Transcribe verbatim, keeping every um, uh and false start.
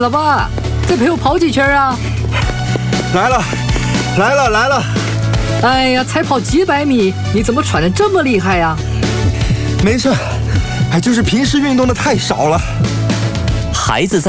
老爸，再陪我跑几圈啊！ 来了，来了，来了！ 哎呀，才跑几百米，你怎么喘得这么厉害呀？ 没事，哎，就是平时运动的太少了。 孩子在